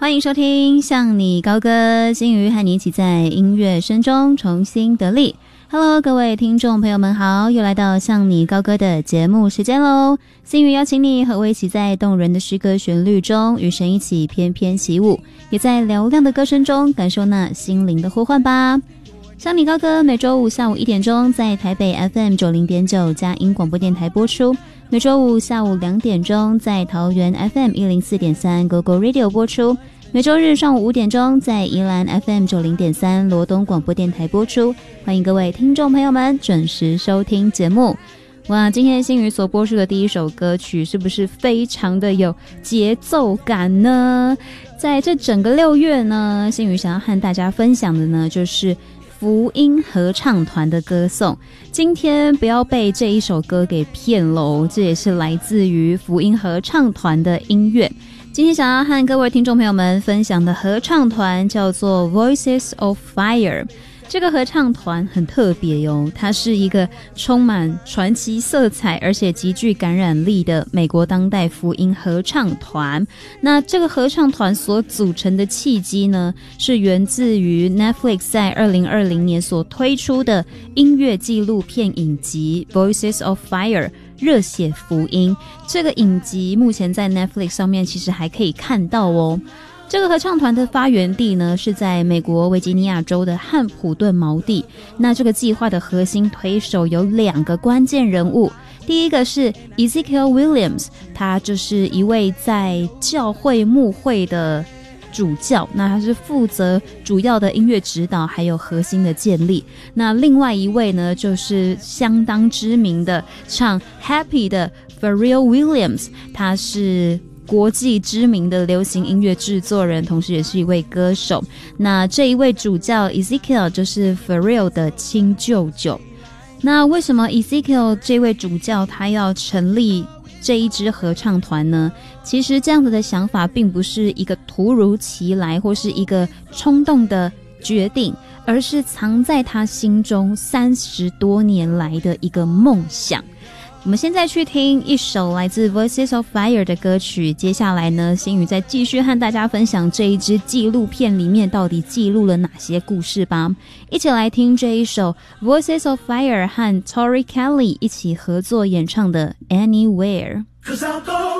欢迎收听向你高歌，心瑜和你一起在音乐声中重新得力。Hello， 各位听众朋友们好，又来到向你高歌的节目时间咯。心瑜邀请你和我一起在动人的诗歌旋律中与神一起翩翩起舞，也在嘹亮的歌声中感受那心灵的呼唤吧。向你高歌每周五下午1点钟在台北 FM 90.9佳音广播电台播出，每周五下午2点钟在桃园 FM 104.3 GoGo Radio 播出，每周日上午5点钟在宜兰 FM 90.3罗东广播电台播出。欢迎各位听众朋友们准时收听节目。哇，今天心瑜所播出的第一首歌曲是不是非常的有节奏感呢？在这整个6月呢，心瑜想要和大家分享的呢，就是福音合唱团的歌颂。今天不要被这一首歌给骗喽，这也是来自于福音合唱团的音乐。今天想要和各位听众朋友们分享的合唱团叫做 Voices of Fire。这个合唱团很特别哟，它是一个充满传奇色彩而且极具感染力的美国当代福音合唱团。那这个合唱团所组成的契机呢，是源自于 Netflix 在2020年所推出的音乐纪录片影集 Voices of Fire 热血福音。这个影集目前在 Netflix 上面其实还可以看到哦。这个合唱团的发源地呢，是在美国维吉尼亚州的汉普顿毛地。那这个计划的核心推手有2个关键人物，第一个是 Ezekiel Williams， 他就是一位在教会牧会的主教，那他是负责主要的音乐指导还有核心的建立。那另外一位呢，就是相当知名的唱 Happy 的 Pharrell Williams， 他是国际知名的流行音乐制作人，同时也是一位歌手。那这一位主教 Ezekiel 就是 Pharrell 的亲舅舅。那为什么 Ezekiel 这位主教他要成立这一支合唱团呢？其实这样子的想法并不是一个突如其来或是一个冲动的决定，而是藏在他心中30多年来的一个梦想。我们现在去听一首来自 Voices of Fire 的歌曲，接下来呢，心瑜再继续和大家分享这一支纪录片里面到底记录了哪些故事吧。一起来听这一首 Voices of Fire 和 Tori Kelly 一起合作演唱的 Anywhere。 'Cause I'll go